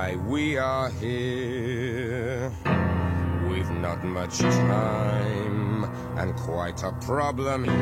why we are here. We've not much time and quite a problem